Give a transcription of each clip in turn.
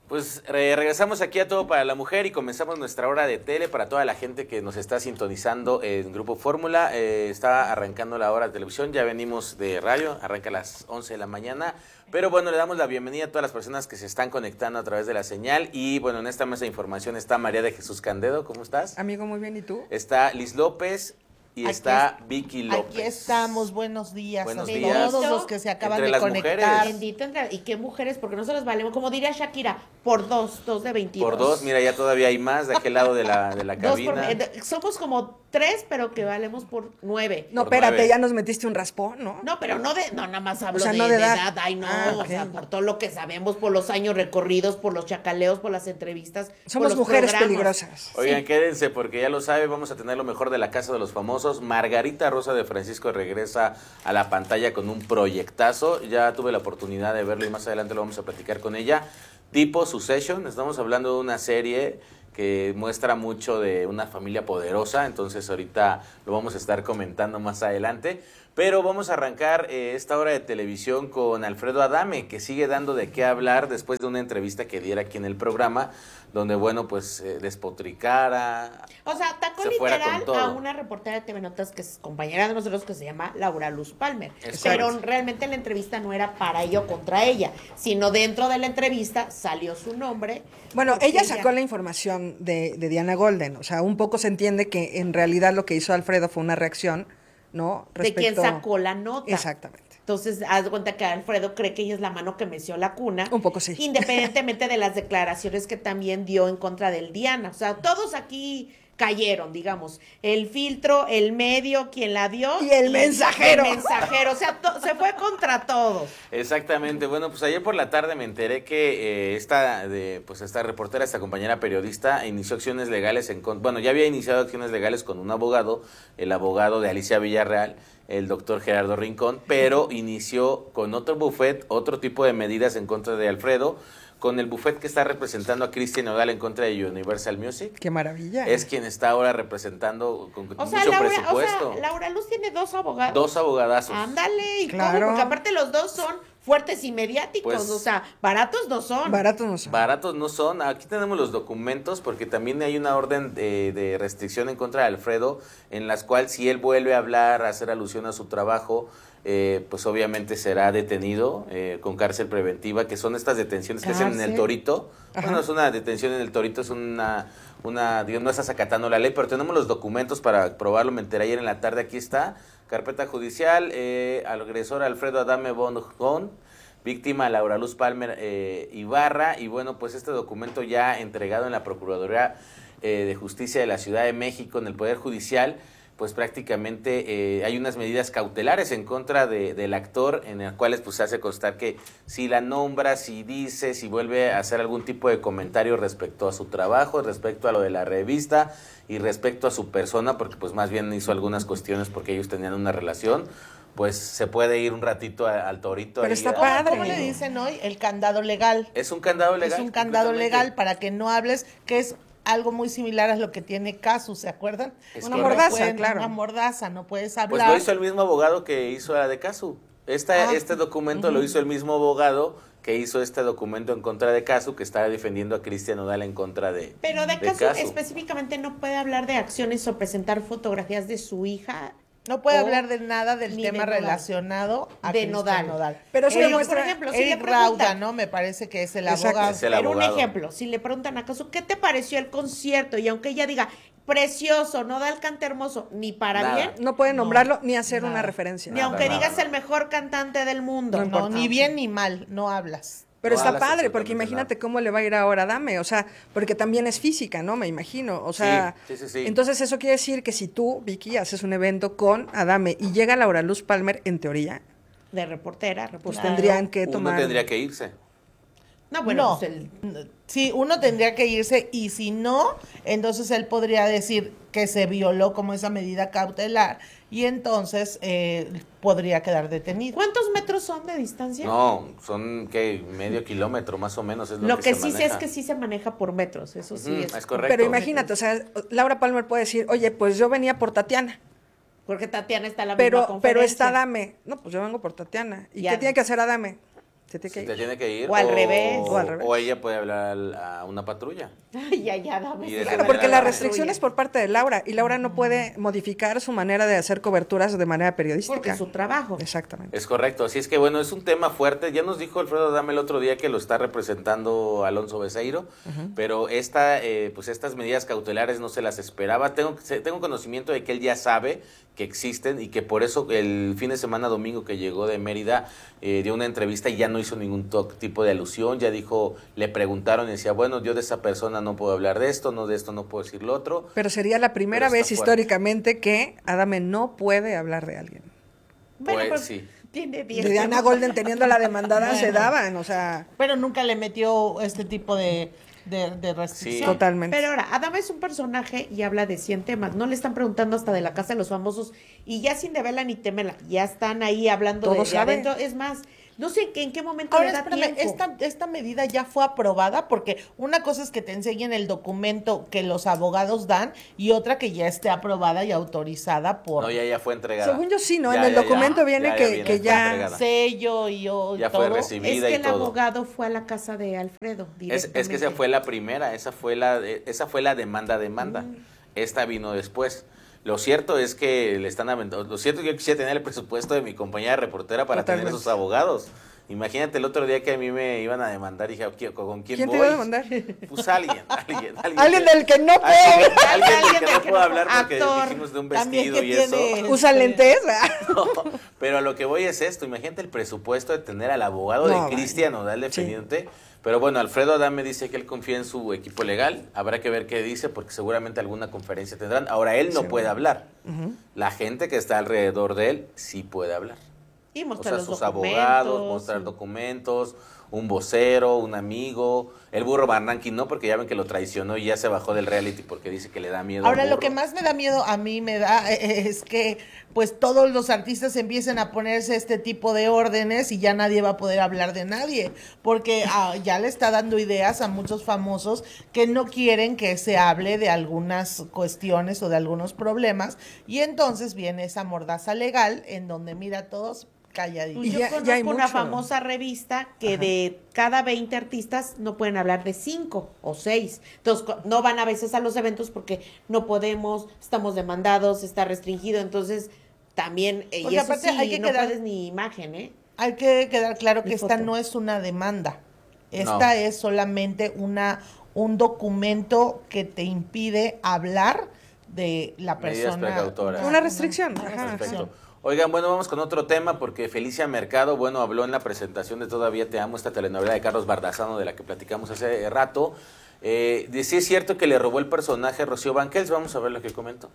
Pues regresamos aquí a Todo para la Mujer y comenzamos nuestra hora de tele para toda la gente que nos está sintonizando en Grupo Fórmula. Está arrancando la hora de televisión, ya venimos de radio, arranca a las 11 de la mañana. Pero bueno, le damos la bienvenida a todas las personas que se están conectando a través de la señal. Y bueno, en esta mesa de información está María de Jesús Candedo, ¿cómo estás? Amigo, muy bien, ¿y tú? Está Liz López. Y está Vicky López. Aquí estamos, buenos días Buenos a días. todos los que se acaban Entre de las conectar. mujeres. Bendito, y qué mujeres, porque nosotros valemos, como diría Shakira, por dos de 22. Por dos, mira, ya todavía hay más de aquel lado de la cabina. Somos como 3, pero que valemos por 9. No, Por espérate, 9. ya nos metiste un raspón, ¿no? No, pero no nada más hablo O sea, de, no de de edad. edad. Ay, no, Ah, o ok. sea, por todo lo que sabemos, por los años recorridos, por los chacaleos, por las entrevistas. Somos por los mujeres programas. peligrosas. Oigan, Sí. quédense porque ya lo sabe, vamos a tener lo mejor de la Casa de los Famosos. Margarita Rosa de Francisco regresa a la pantalla con un proyectazo. Ya tuve la oportunidad de verlo y más adelante lo vamos a platicar con ella. Tipo Succession, estamos hablando de una serie que muestra mucho de una familia poderosa, entonces ahorita lo vamos a estar comentando más adelante. Pero vamos a arrancar esta hora de televisión con Alfredo Adame, que sigue dando de qué hablar después de una entrevista que diera aquí en el programa, donde, bueno, pues despotricara. O sea, atacó Se fuera literal con todo. a una reportera de TV Notas que es compañera de nosotros que se llama Laura Luz Palmer. Es Pero correcto. realmente la entrevista no era para ella o contra ella, sino dentro de la entrevista salió su nombre. Bueno, porque ella sacó la información de Diana Golden, o sea, un poco se entiende que en realidad lo que hizo Alfredo fue una reacción, ¿no? de quien sacó la nota. Exactamente. Entonces, haz de cuenta que Alfredo cree que ella es la mano que meció la cuna. Un poco sí. Independientemente de las declaraciones que también dio en contra del Diana. O sea, todos aquí cayeron, digamos. El filtro, el medio, quien la dio. Y el mensajero. El mensajero. O sea, se fue contra todos. Exactamente. Bueno, pues ayer por la tarde me enteré que esta reportera, esta compañera periodista, inició acciones legales bueno, ya había iniciado acciones legales con un abogado, el abogado de Alicia Villarreal, el doctor Gerardo Rincón, pero inició con otro bufet, otro tipo de medidas en contra de Alfredo, con el bufet que está representando a Cristian Nodal en contra de Universal Music. Qué maravilla. Es quien está ahora representando con O sea, mucho Laura, presupuesto. Laura Luz tiene 2 abogados. 2 abogadazos. Ándale, ¿y Claro. cómo? Porque aparte los dos son fuertes y mediáticos, Pues, o sea, baratos no son. Baratos no son. Baratos no son. Aquí tenemos los documentos porque también hay una orden de restricción en contra de Alfredo en las cuales si él vuelve a hablar, a hacer alusión a su trabajo, pues obviamente será detenido con cárcel preventiva, que son estas detenciones que hacen en el Torito. Ajá. Bueno, es una detención en el Torito, es digamos, no estás acatando la ley, pero tenemos los documentos para probarlo. Me enteré ayer en la tarde, aquí está. Carpeta judicial, agresor Alfredo Adame Bonjón, víctima Laura Luz Palmer Ibarra, y bueno, pues este documento ya entregado en la Procuraduría de Justicia de la Ciudad de México, en el Poder Judicial, pues prácticamente hay unas medidas cautelares en contra del actor, en las cuales pues se hace constar que si la nombra, si dice, si vuelve a hacer algún tipo de comentario respecto a su trabajo, respecto a lo de la revista y respecto a su persona, porque pues más bien hizo algunas cuestiones porque ellos tenían una relación, pues se puede ir un ratito al Torito. Pero ahí está a- padre. ¿Cómo le dicen hoy? El candado legal. Es un candado legal. Es un candado completamente. legal para que no hables, que es algo muy similar a lo que tiene Casu, ¿se acuerdan? Es Una correcto. mordaza, claro. Una mordaza, no puedes Pues hablar. lo hizo el mismo abogado que hizo la de Casu. Este documento lo hizo el mismo abogado que hizo este documento en contra de Casu, que estaba defendiendo a Cristian Nodal en contra de Pero de caso Casu. específicamente no puede hablar de acciones o presentar fotografías de su hija. No puede o hablar de nada del ni tema de Nodal. relacionado a De Cristian Nodal. Pero sí Eric, demuestra- por ejemplo, si le Eric Rauda, preguntan, ¿no? Me parece que es el Exacto. abogado. Es el pero un abogado. ejemplo, si le preguntan a Casu, ¿qué te pareció el concierto? Y aunque ella diga, precioso, Nodal canta hermoso, ni para Nada. bien, No pueden nombrarlo ni hacer nada. una referencia. ni Nada, aunque nada. digas el mejor cantante del mundo. No No, importa. ni bien ni mal, no hablas. Pero No está hablas padre, porque absolutamente imagínate nada. cómo le va a ir ahora a Dame, o sea, porque también es física, ¿no? Me imagino, o sea, Sí. entonces eso quiere decir que si tú, Vicky, haces un evento con Adame y llega Laura Luz Palmer, en teoría, De reportera, pues reportera. tendrían que Uno tomar... tendría que irse. No, bueno, No. pues el... Sí, uno tendría que irse y si no, entonces él podría decir que se violó como esa medida cautelar y entonces podría quedar detenido. ¿Cuántos metros son de distancia? No, son ¿qué? Medio kilómetro más o menos es lo, Lo que se sí sé maneja. es que sí se maneja por metros, eso sí Ujú, es. es correcto. Pero imagínate, o sea, Laura Palmer puede decir, oye, pues yo venía por Tatiana, Porque Tatiana está en la misma pero conferencia. está Adame. No, pues yo vengo por Tatiana. ¿Y Ya. qué tiene que hacer Adame? Se tiene que Se ir. te tiene que ir. O al revés. O al revés. O ella puede hablar a una patrulla. Ay, ya, dame. Y de Claro, tener porque a la la restricción es por parte de Laura y Laura no puede modificar su manera de hacer coberturas de manera periodística. Porque es su trabajo. Exactamente. Es correcto, así es que bueno, es un tema fuerte. Ya nos dijo Alfredo Adame el otro día que lo está representando Alonso Beceiro, pero pues estas medidas cautelares no se las esperaba. Tengo conocimiento de que él ya sabe que existen y que por eso el fin de semana domingo que llegó de Mérida dio una entrevista y ya no hizo ningún tipo de alusión, ya dijo, le preguntaron y decía, bueno, yo de esa persona no puedo hablar de esto no puedo decir lo otro. Pero sería la primera Pero está vez fuerte. históricamente que Adame no puede hablar de alguien. Bueno, Pues pero sí. tiene 10. De Diana Golden teniendo la demandada se Bueno. daban, o sea, Pero nunca le metió este tipo de restricción. Sí. totalmente. Pero ahora, Adame es un personaje y habla de 100 temas. No le están preguntando hasta de la casa de los famosos y ya sin devela ni temela. Ya están ahí hablando Todo de sabe. adentro. Es más, no sé en qué momento Ahora, le da espérame, tiempo. esta medida ya fue aprobada porque una cosa es que te enseñen el documento que los abogados dan y otra que ya esté aprobada y autorizada por No, ya fue entregada. Según yo sí, ¿no? Ya, En el ya, documento ya. viene Ya, que viene, que fue ya... entregada. sello y Ya todo. fue recibida. Es que y el todo. abogado fue a la casa de Alfredo. Es que esa fue la primera, esa fue la demanda. Esta vino después. Lo cierto es que le están aventando. Lo cierto es que yo quisiera tener el presupuesto de mi compañera reportera para tener Totalmente. esos abogados. Imagínate el otro día que a mí me iban a demandar y dije, ¿con quién ¿Quién voy? te iba a demandar? Pues alguien. Alguien del que no puede. Alguien del que no puedo hablar porque Actor, dijimos de un también vestido que y eso. tiene- Usa lentes. No, pero a lo que voy es esto, imagínate el presupuesto de tener al abogado No, de Cristian Nodal defendiente, pero bueno, Alfredo Adame dice que él confía en su equipo legal, habrá que ver qué dice porque seguramente alguna conferencia tendrán, ahora él no puede hablar, la gente que está alrededor de él sí puede hablar, Y o mostrar sea, los sus documentos. abogados, mostrar documentos, un vocero, un amigo, el burro Barranqui no, porque ya ven que lo traicionó y ya se bajó del reality porque dice que le da miedo Ahora, al lo burro. que más me da miedo a mí me da es que pues todos los artistas empiecen a ponerse este tipo de órdenes y ya nadie va a poder hablar de nadie, porque ya le está dando ideas a muchos famosos que no quieren que se hable de algunas cuestiones o de algunos problemas y entonces viene esa mordaza legal en donde mira todos calladitos. Y Yo ya conozco hay una mucho. famosa revista que de cada 20 artistas no pueden hablar de 5 o 6. Entonces, no van a veces a los eventos porque no podemos, estamos demandados, está restringido. Entonces, también, y Porque eso aparte sí, hay que no quedar- puedes ni imagen, ¿eh? Hay que quedar claro que Ni esta foto. no es una demanda. Esta No. es solamente un documento que te impide hablar de la Medidas persona. precautorias. Una restricción, Una ajá, Perfecto. Oigan, bueno, vamos con otro tema porque Felicia Mercado, bueno, habló en la presentación de Todavía Te Amo, esta telenovela de Carlos Bardazano de la que platicamos hace rato. Sí es cierto que le robó el personaje a Rocío Banquels, vamos a ver lo que comentó.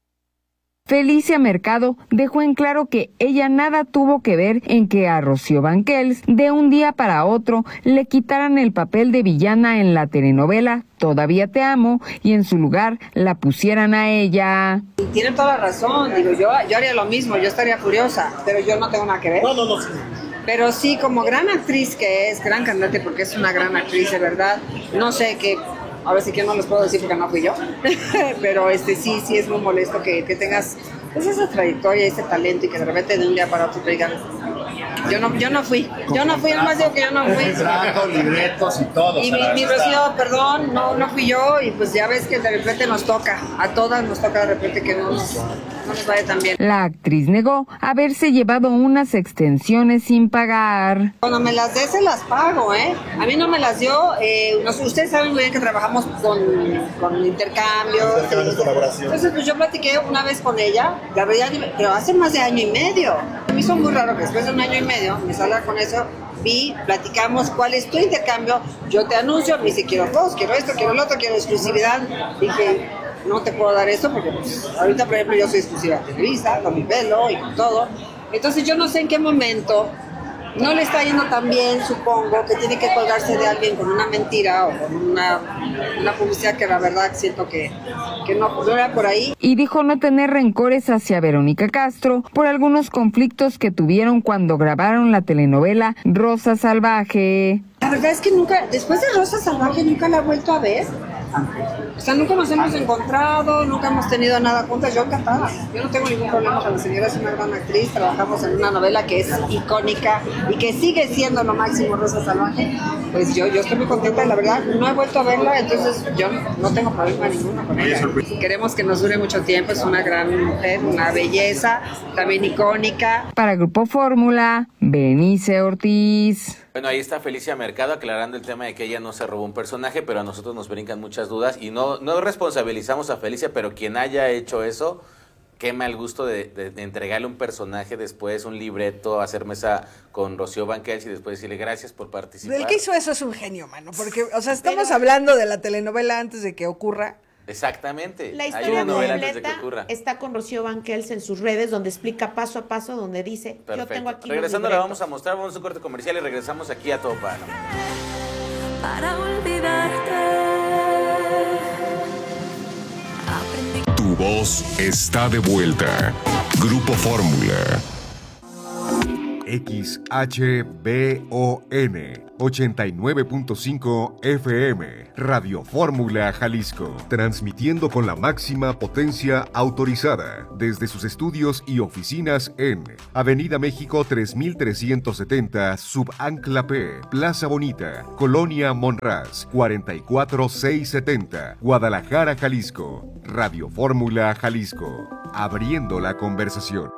Felicia Mercado dejó en claro que ella nada tuvo que ver en que a Rocío Banquels de un día para otro le quitaran el papel de villana en la telenovela Todavía Te Amo y en su lugar la pusieran a ella. Y tiene toda la razón, digo, yo haría lo mismo, yo estaría furiosa, pero yo no tengo nada que ver. No. Pero sí, como gran actriz que es, gran cantante porque es una gran actriz de verdad, no sé qué, ahora sí que no les puedo decir porque no fui yo, pero sí es muy molesto que tengas pues esa trayectoria, ese talento y que de repente de un día para otro te digan, yo no fui, nomás digo que yo no fui. Contrato, libretos y todo. Y o sea, mi está- Rocío, perdón, no fui yo y pues ya ves que de repente nos toca, a todas nos toca de repente que no nos vaya tan bien. La actriz negó haberse llevado unas extensiones sin pagar. Cuando me las dé se las pago, ¿eh? A mí no me las dio, ustedes saben muy bien que trabajamos con intercambios. Intercambios, colaboración. Entonces pues yo platiqué una vez con ella, la verdad, pero hace más de año y medio. A mí son muy raro que después de un año y medio me salga con eso. Platicamos cuál es tu intercambio, yo te anuncio, me dice quiero dos, quiero esto, quiero lo otro, quiero exclusividad. Dije, no te puedo dar esto porque pues, ahorita por ejemplo yo soy exclusiva de Televisa, con mi pelo y con todo. Entonces yo no sé en qué momento no le está yendo tan bien, supongo, que tiene que colgarse de alguien con una mentira o con una publicidad que la verdad siento que no era por ahí. Y dijo no tener rencores hacia Verónica Castro por algunos conflictos que tuvieron cuando grabaron la telenovela Rosa Salvaje. La verdad es que nunca, después de Rosa Salvaje nunca la he vuelto a ver. O sea, nunca nos hemos encontrado, nunca hemos tenido nada juntas. Yo encantada. Yo no tengo ningún problema con la señora, es una gran actriz. Trabajamos en una novela que es icónica y que sigue siendo lo máximo, Rosa Salvaje. Pues yo estoy muy contenta, la verdad. No he vuelto a verla, entonces yo no tengo problema ninguno con ella. Queremos que nos dure mucho tiempo. Es una gran mujer, una belleza, también icónica. Para Grupo Fórmula, Benice Ortiz. Bueno, ahí está Felicia Mercado aclarando el tema de que ella no se robó un personaje, pero a nosotros nos brincan muchas dudas y no responsabilizamos a Felicia, pero quien haya hecho eso, qué mal gusto de entregarle un personaje después, un libreto, hacer mesa con Rocío Banquels y después decirle gracias por participar. El que hizo eso es un genio, mano, porque, o sea, estamos hablando de la telenovela antes de que ocurra. Exactamente. La historia completa está con Rocío Banquels en sus redes, donde explica paso a paso, donde dice, perfecto. Yo tengo aquí regresando la vamos a mostrar, vamos a un corte comercial y regresamos aquí a Todo Palo. Para olvidarte. Tu voz está de vuelta. Grupo Fórmula. XHBON 89.5 FM, Radio Fórmula Jalisco, transmitiendo con la máxima potencia autorizada desde sus estudios y oficinas en Avenida México 3370, Subancla P, Plaza Bonita, Colonia Monraz, 44670, Guadalajara, Jalisco. Radio Fórmula Jalisco, abriendo la conversación.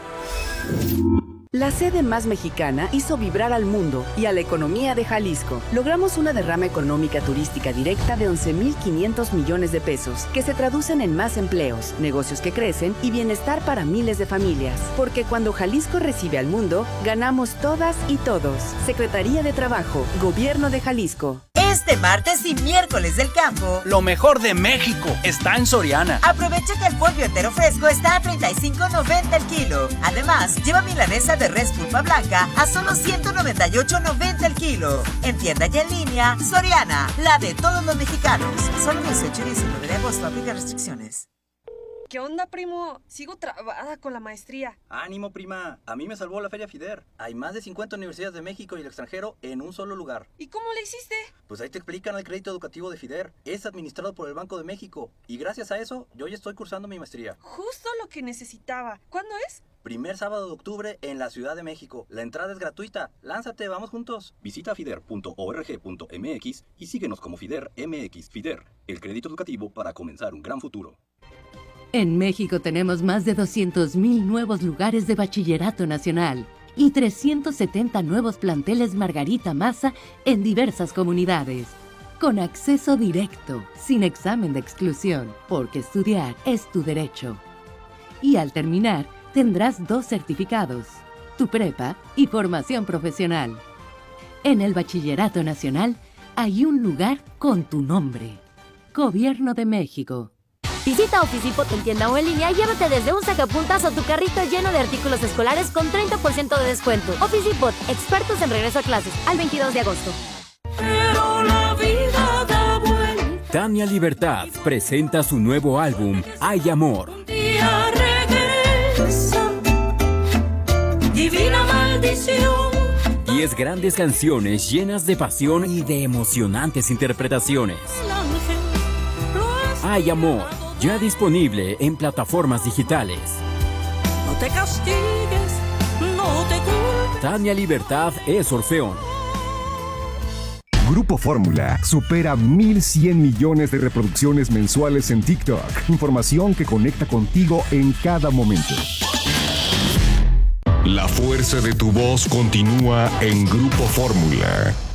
La sede más mexicana hizo vibrar al mundo y a la economía de Jalisco. Logramos una derrama económica turística directa de 11,500 millones de pesos, que se traducen en más empleos, negocios que crecen y bienestar para miles de familias. Porque cuando Jalisco recibe al mundo, ganamos todas y todos. Secretaría de Trabajo, Gobierno de Jalisco. Este martes y miércoles del campo, lo mejor de México está en Soriana. Aprovecha que el pollo entero fresco está a $35.90 el kilo. Además, lleva milanesa de res pulpa blanca a solo $198.90 el kilo. En tienda y en línea, Soriana, la de todos los mexicanos. Solo 18 y 19 de agosto, aplica restricciones. ¿Qué onda, primo? Sigo trabada con la maestría. Ánimo, prima. A mí me salvó la Feria FIDER. Hay más de 50 universidades de México y el extranjero en un solo lugar. ¿Y cómo le hiciste? Pues ahí te explican el crédito educativo de FIDER. Es administrado por el Banco de México. Y gracias a eso, yo ya estoy cursando mi maestría. Justo lo que necesitaba. ¿Cuándo es? Primer sábado de octubre en la Ciudad de México. La entrada es gratuita. Lánzate, vamos juntos. Visita fider.org.mx y síguenos como FIDER MX. FIDER, el crédito educativo para comenzar un gran futuro. En México tenemos más de 200,000 nuevos lugares de bachillerato nacional y 370 nuevos planteles Margarita Maza en diversas comunidades. Con acceso directo, sin examen de exclusión, porque estudiar es tu derecho. Y al terminar, tendrás 2 certificados, tu prepa y formación profesional. En el Bachillerato Nacional hay un lugar con tu nombre. Gobierno de México. Visita Oficipot en tienda o en línea y llévate desde un sacapuntas o tu carrito lleno de artículos escolares con 30% de descuento. Oficipot, expertos en regreso a clases, al 22 de agosto. Pero la vida da vuelta. Tania Libertad presenta su nuevo álbum, Hay Amor. Un día regresa, divina maldición. 10 grandes canciones llenas de pasión y de emocionantes interpretaciones. Hay Amor, ya disponible en plataformas digitales. No te castigues, no te culpes. Tania Libertad es Orfeón. Grupo Fórmula supera 1,100 millones de reproducciones mensuales en TikTok. Información que conecta contigo en cada momento. La fuerza de tu voz continúa en Grupo Fórmula.